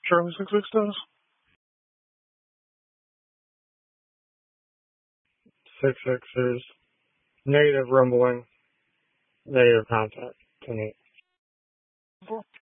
Charlie 66 does. 66 is negative rumbling, negative contact to me.